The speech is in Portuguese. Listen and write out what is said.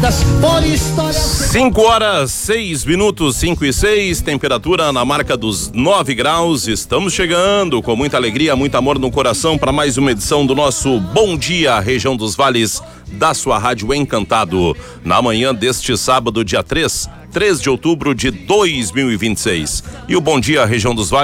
contadas por histórias. 5h06, 5:06, temperatura na marca dos 9 graus. Estamos chegando com muita alegria, muito amor no coração para mais uma edição do nosso Bom Dia, região dos Vales, da sua rádio Encantado. Na manhã deste sábado, dia 3 de outubro de 2026. E o Bom Dia, região dos Vales